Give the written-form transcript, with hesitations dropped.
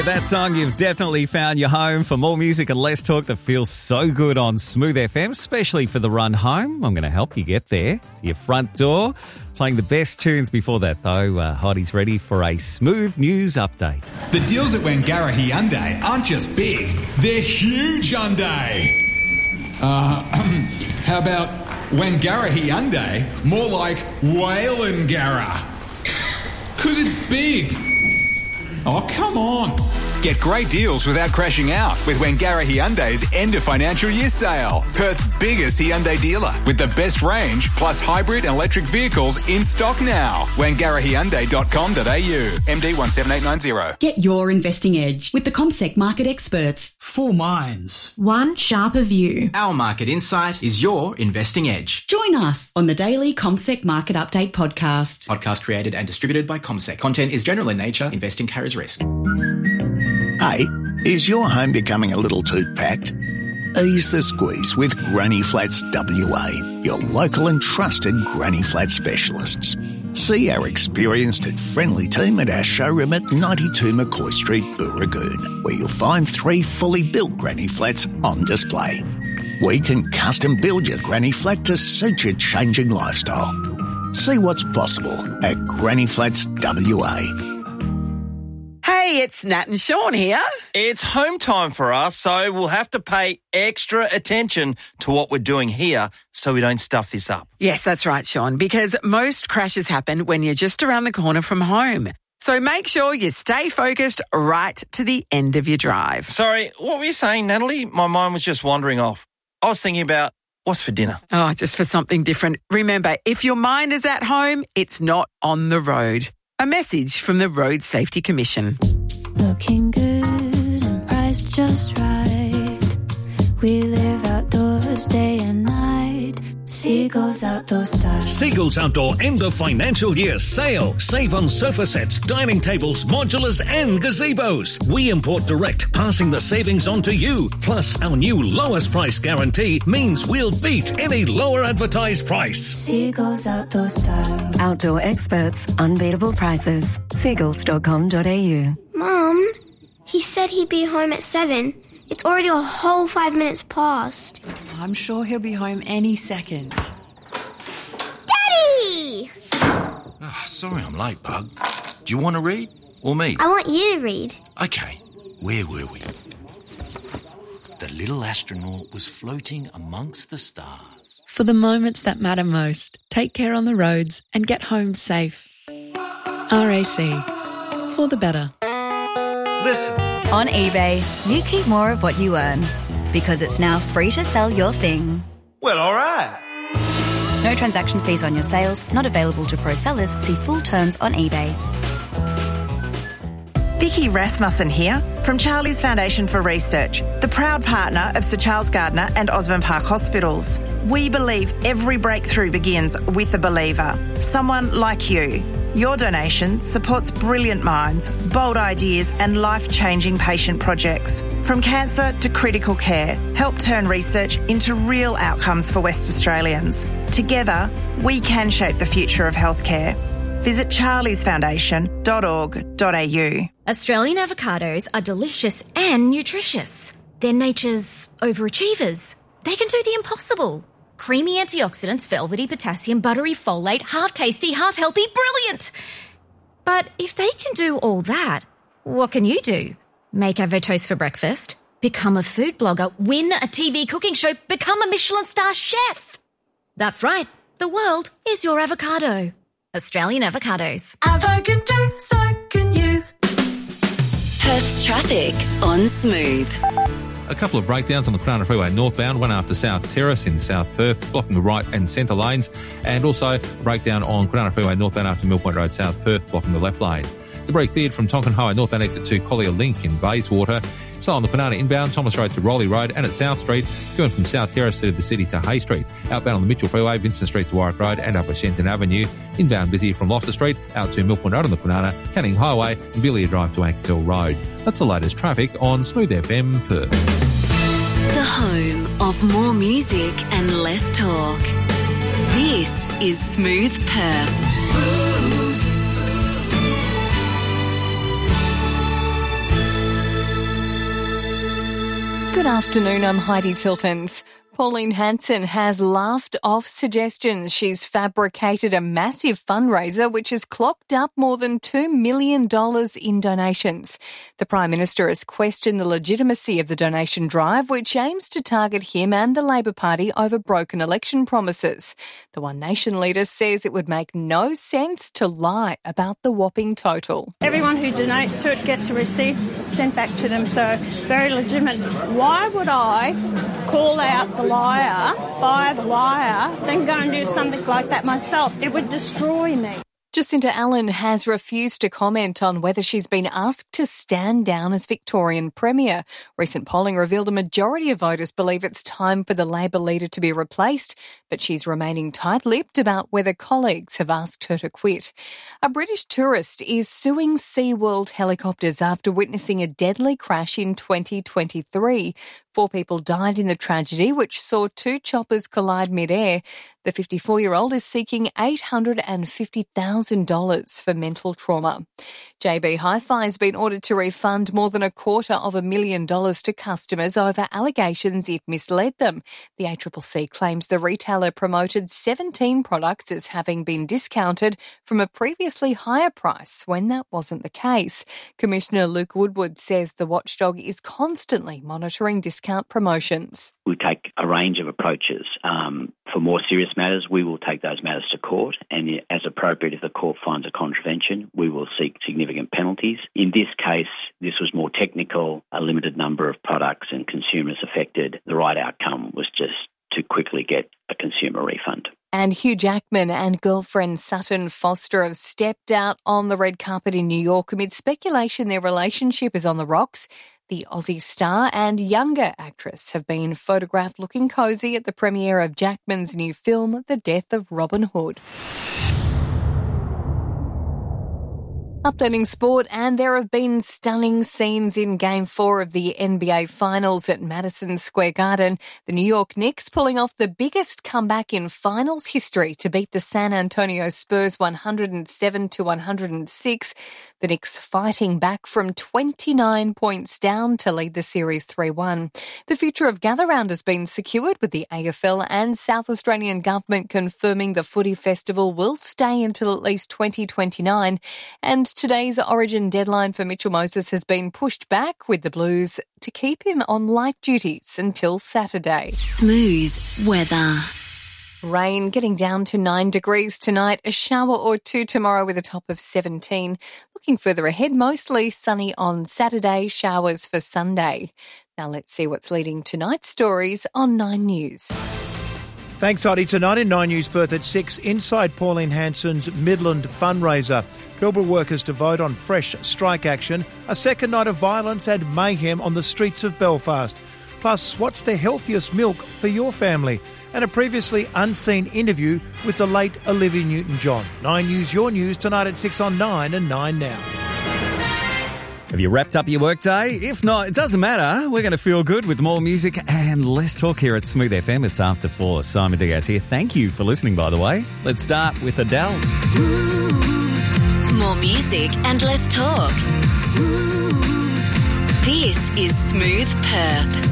That song, you've definitely found your home. For more music and less talk that feels so good on Smooth FM, especially for the run home, I'm going to help you get there to your front door. Playing the best tunes before that, though. Hottie's ready for a Smooth News update. The deals at Wangara Hyundai aren't just big, they're huge Hyundai. How about Wangara Hyundai? More like Whalengara. 'Cause it's big. Oh, come on. Get great deals without crashing out with Wangara Hyundai's end of financial year sale. Perth's biggest Hyundai dealer with the best range plus hybrid and electric vehicles in stock now. WangaraHyundai.com.au. MD 17890. Get your investing edge with the CommSec market experts. 4 minds. One sharper view. Our market insight is your investing edge. Join us on the daily CommSec Market Update podcast. Podcast created and distributed by CommSec. Content is general in nature. Investing carries risk. Hey, is your home becoming a little too packed? Ease the squeeze with Granny Flats WA, your local and trusted Granny Flat specialists. See our experienced and friendly team at our showroom at 92 McCoy Street, Booragoon, where you'll find 3 fully built Granny Flats on display. We can custom build your Granny Flat to suit your changing lifestyle. See what's possible at Granny Flats WA. Hey, it's Nat and Sean here. It's home time for us, so we'll have to pay extra attention to what we're doing here so we don't stuff this up. Yes, that's right, Sean, because most crashes happen when you're just around the corner from home. So make sure you stay focused right to the end of your drive. Sorry, what were you saying, Natalie? My mind was just wandering off. I was thinking about what's for dinner. Oh, just for something different. Remember, if your mind is at home, it's not on the road. A message from the Road Safety Commission. Looking good and priced just right. We live outdoors day and night. Seagulls Outdoor Style. Seagulls Outdoor end of financial year sale. Save on sofa sets, dining tables, modulars and gazebos. We import direct, passing the savings on to you. Plus, our new lowest price guarantee means we'll beat any lower advertised price. Seagulls Outdoor Style. Outdoor experts, unbeatable prices. Seagulls.com.au. Mum, he said he'd be home at 7. It's already a whole 5 minutes past. I'm sure he'll be home any second. Daddy! Oh, sorry I'm late, Bug. Do you want to read? Or me? I want you to read. Okay, where were we? The little astronaut was floating amongst the stars. For the moments that matter most, take care on the roads and get home safe. RAC. For the better. Listen. On eBay, you keep more of what you earn because it's now free to sell your thing. Well, all right. No transaction fees on your sales, not available to pro sellers. See full terms on eBay. Vicky Rasmussen here from Charlie's Foundation for Research, the proud partner of Sir Charles Gardner and Osborne Park Hospitals. We believe every breakthrough begins with a believer, someone like you. Your donation supports brilliant minds, bold ideas and life-changing patient projects. From cancer to critical care, help turn research into real outcomes for West Australians. Together, we can shape the future of healthcare. Visit charliesfoundation.org.au. Australian avocados are delicious and nutritious. They're nature's overachievers. They can do the impossible. Creamy antioxidants, velvety potassium, buttery folate, half tasty, half healthy, brilliant. But if they can do all that, what can you do? Make avotoast for breakfast, become a food blogger, win a TV cooking show, become a Michelin star chef. That's right, the world is your avocado. Australian avocados. Avo can do, so can you. Perth's traffic on Smooth. A couple of breakdowns on the Kwinana Freeway northbound, one after South Terrace in South Perth, blocking the right and centre lanes, and also a breakdown on Kwinana Freeway northbound after Mill Point Road, South Perth, blocking the left lane. Debris cleared from Tonkin Highway northbound exit to Collier Link in Bayswater. So on the Kwinana inbound, Thomas Road to Rowley Road, and at South Street, going from South Terrace to the city to Hay Street. Outbound on the Mitchell Freeway, Vincent Street to Warwick Road, and Upper Shenton Avenue. Inbound busy from Loftus Street out to Mill Point Road on the Kwinana, Canning Highway, and Billier Drive to Ankertel Road. That's the latest traffic on Smooth FM Perth. The home of more music and less talk. This is Smooth Perth. Smooth. Good afternoon, I'm Heidi Tiltons. Pauline Hanson has laughed off suggestions she's fabricated a massive fundraiser which has clocked up more than $2 million in donations. The Prime Minister has questioned the legitimacy of the donation drive, which aims to target him and the Labor Party over broken election promises. The One Nation leader says it would make no sense to lie about the whopping total. Everyone who donates to it gets a receipt sent back to them, so very legitimate. Why would I call out the liar, buy the liar, then go and do something like that myself? It would destroy me. Jacinta Allen has refused to comment on whether she's been asked to stand down as Victorian Premier. Recent polling revealed a majority of voters believe it's time for the Labor leader to be replaced, but she's remaining tight-lipped about whether colleagues have asked her to quit. A British tourist is suing SeaWorld Helicopters after witnessing a deadly crash in 2023. 4 people died in the tragedy, which saw 2 choppers collide mid-air. The 54-year-old is seeking $850,000 for mental trauma. JB Hi-Fi has been ordered to refund more than $250,000 to customers over allegations it misled them. The ACCC claims the retailer promoted 17 products as having been discounted from a previously higher price when that wasn't the case. Commissioner Luke Woodward says the watchdog is constantly monitoring discount promotions. We take a range of approaches. For more serious matters, we will take those matters to court, and as appropriate, if the court finds a contravention, we will seek significant penalties. In this case, this was more technical, a limited number of products and consumers affected. The right outcome was just to quickly get a consumer refund. And Hugh Jackman and girlfriend Sutton Foster have stepped out on the red carpet in New York amid speculation their relationship is on the rocks. The Aussie star and younger actress have been photographed looking cosy at the premiere of Jackman's new film, The Death of Robin Hood. Updating sport, and there have been stunning scenes in Game 4 of the NBA Finals at Madison Square Garden. The New York Knicks pulling off the biggest comeback in finals history to beat the San Antonio Spurs 107-106. The Knicks fighting back from 29 points down to lead the series 3-1. The future of Gather Round has been secured, with the AFL and South Australian government confirming the footy festival will stay until at least 2029. And today's Origin deadline for Mitchell Moses has been pushed back, with the Blues to keep him on light duties until Saturday. Smooth weather. Rain getting down to 9 degrees tonight, a shower or 2 tomorrow with a top of 17. Looking further ahead, mostly sunny on Saturday, showers for Sunday. Now let's see what's leading tonight's stories on 9 News. Thanks, Heidi. Tonight in 9 News, Perth at 6, inside Pauline Hanson's Midland fundraiser. Pilbara workers to vote on fresh strike action, a second night of violence and mayhem on the streets of Belfast. Plus, what's the healthiest milk for your family? And a previously unseen interview with the late Olivia Newton-John. 9 News, your news, tonight at 6 on 9 and 9 now. Have you wrapped up your workday? If not, it doesn't matter. We're going to feel good with more music and less talk here at Smooth FM. It's after 4. Simon Diaz here. Thank you for listening, by the way. Let's start with Adele. More music and less talk. This is Smooth Perth.